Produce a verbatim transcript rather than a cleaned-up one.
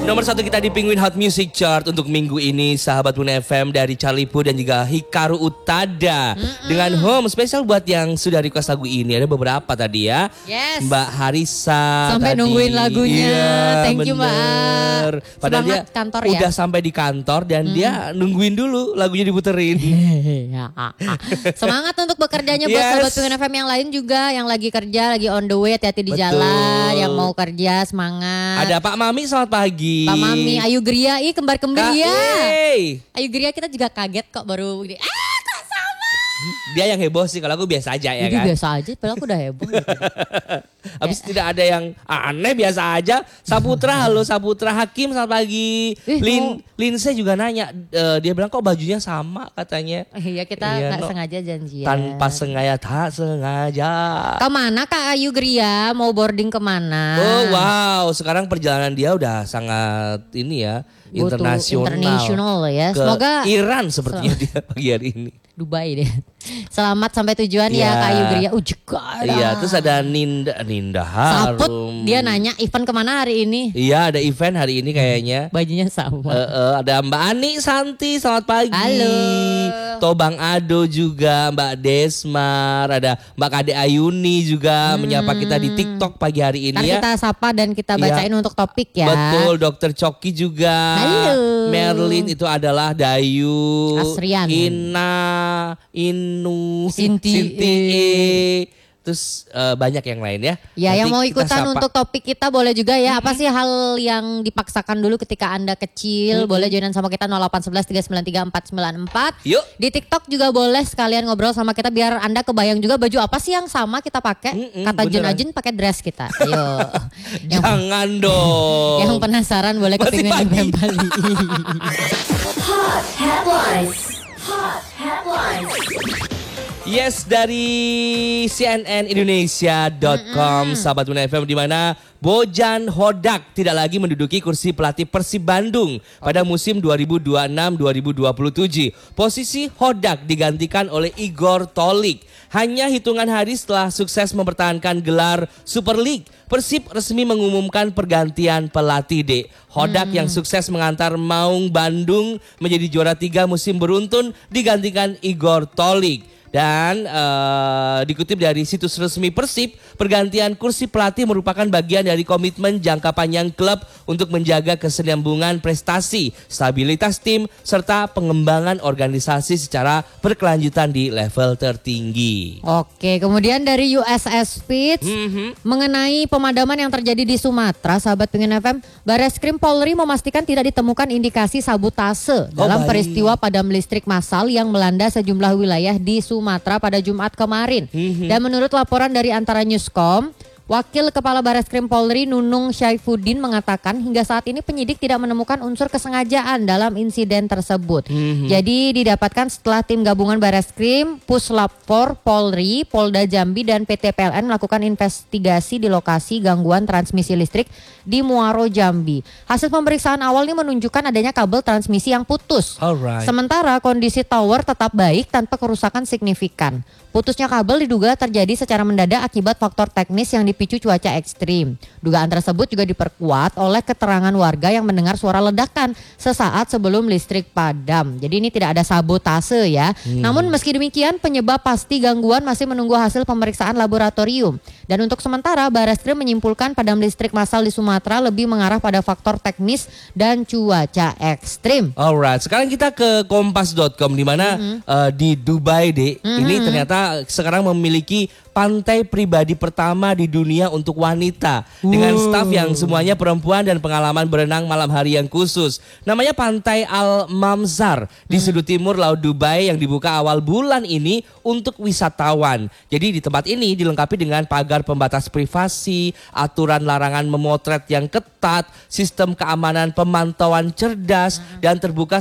Nomor satu kita di Penguin Hot Music Chart untuk minggu ini, sahabat Bunda F M dari Charlie Puth dan juga Hikaru Utada. Mm-mm. Dengan Home spesial buat yang sudah request lagu ini. Ada beberapa tadi ya. Yes. Mbak Harisa sampai tadi nungguin lagunya. Iya, Thank you Mbak. Padahal Semangat dia kantor ya. udah sampai di kantor dan hmm. dia nungguin dulu lagunya diputerin. Semangat untuk bekerjanya buat Yes. sahabat Penguin F M yang lain juga, yang lagi kerja, lagi on the way, hati-hati di Betul. jalan, yang mau kerja semangat. Ada Pak Mami, selamat pagi. Pak Mami, Ayu Gria, ih kembar-kembar ya. Hey. Ayu Gria kita juga kaget kok baru gini. Ah, kok sama? Dia yang heboh sih, kalau aku biasa aja ya Jadi kan. biasa aja, padahal aku udah heboh. Gitu. Habis tidak ada yang aneh, biasa aja. Saputra, halo Saputra. Hakim, selamat pagi. Eh, Lin, oh. Linse juga nanya, uh, dia bilang kok bajunya sama katanya. Iya kita Iya, nggak no. sengaja janjian. Tanpa sengaja, tak sengaja. Kemana Kak Ayu Gria? Mau boarding kemana? Oh wow, sekarang perjalanan dia udah sangat ini ya, Go to internasional. international ya. Ke Semoga Iran sepertinya dia pagi hari ini. Dubai deh. Selamat sampai tujuan ya, Ya. Kak Ayu Gria. Ujekada. Iya, terus ada Ninda, Ninda Harum. Saput, dia nanya event kemana hari ini? Iya, ada event hari ini kayaknya. Bajunya sama. Uh, uh, ada Mbak Ani Santi, selamat pagi. Halo. Tobang Ado juga, Mbak Desmar, ada Mbak Kade Ayuni juga hmm. menyapa kita di TikTok pagi hari ini. Ntar ya. kita sapa dan kita bacain Ya. untuk topik ya. Betul, Dokter Coki juga. Halo. Merlin itu adalah Dayu. Asrian. Ina, Inu, Sinti. Sinti E. Terus uh, banyak yang lain ya. Ya, Nanti yang mau kita ikutan sapa. untuk topik kita boleh juga ya. Apa sih hal yang dipaksakan dulu ketika Anda kecil? Mm-hmm. Boleh joinan sama kita nol delapan satu satu tiga sembilan tiga empat sembilan empat. Yuk. Di TikTok juga boleh sekalian ngobrol sama kita biar Anda kebayang juga baju apa sih yang sama kita pakai. Mm-mm, Kata Jun beneran. Ajun pakai dress kita. Ayo. yang, Jangan dong. yang penasaran boleh ke Masih Penguin pagi. F M Bali. Hot headlines. Hot headlines. Yes, dari C N N Indonesia dot com, mm-hmm. sahabat Bunda F M, di mana Bojan Hodak tidak lagi menduduki kursi pelatih Persib Bandung pada musim dua ribu dua puluh enam dua ribu dua puluh tujuh. Posisi Hodak digantikan oleh Igor Tolik. Hanya hitungan hari setelah sukses mempertahankan gelar Super League, Persib resmi mengumumkan pergantian pelatih D. Hodak hmm. yang sukses mengantar Maung Bandung menjadi juara tiga musim beruntun digantikan Igor Tolik. Dan uh, dikutip dari situs resmi Persib, pergantian kursi pelatih merupakan bagian dari komitmen jangka panjang klub untuk menjaga kesinambungan prestasi, stabilitas tim, serta pengembangan organisasi secara berkelanjutan di level tertinggi. Oke, kemudian dari U S S Fitch mm-hmm. mengenai pemadaman yang terjadi di Sumatera, sahabat Penguin F M, Bareskrim Polri memastikan tidak ditemukan indikasi sabotase dalam baik. peristiwa padam listrik massal yang melanda sejumlah wilayah di Sumatera pada Jumat kemarin. Mm-hmm. Dan menurut laporan dari Antara Newscom, Wakil Kepala Bareskrim Polri Nunung Syaifuddin mengatakan hingga saat ini penyidik tidak menemukan unsur kesengajaan dalam insiden tersebut. Mm-hmm. Jadi didapatkan setelah tim gabungan Bareskrim, Puslap empat Polri, Polda Jambi dan P T P L N melakukan investigasi di lokasi gangguan transmisi listrik di Muaro Jambi. Hasil pemeriksaan awal ini menunjukkan adanya kabel transmisi yang putus. Alright. Sementara kondisi tower tetap baik tanpa kerusakan signifikan. Putusnya kabel diduga terjadi secara mendadak akibat faktor teknis yang dipicu cuaca ekstrim. Dugaan tersebut juga diperkuat oleh keterangan warga yang mendengar suara ledakan sesaat sebelum listrik padam. Jadi ini tidak ada sabotase ya. Hmm. Namun meski demikian penyebab pasti gangguan masih menunggu hasil pemeriksaan laboratorium. Dan untuk sementara Bareskrim menyimpulkan padam listrik massal di Sumatera lebih mengarah pada faktor teknis dan cuaca ekstrim. Alright, sekarang kita ke kompas dot com di mana mm-hmm. uh, di Dubai deh. Mm-hmm. Ini ternyata sekarang memiliki pantai pribadi pertama di dunia untuk wanita uh. dengan staf yang semuanya perempuan dan pengalaman berenang malam hari yang khusus. Namanya Pantai Al Mamzar di sudut timur Laut Dubai yang dibuka awal bulan ini untuk wisatawan. Jadi di tempat ini dilengkapi dengan pagar pembatas privasi, aturan larangan memotret yang ketat, sistem keamanan pemantauan cerdas dan terbuka